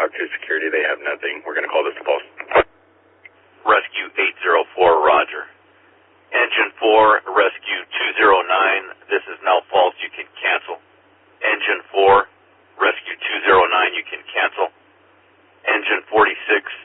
talk to security. They have nothing. We're going to call this a false. Rescue 804, roger. Engine 4, Rescue 209, this is now false, you can cancel. Engine 4, Rescue 209, you can cancel. Engine 46,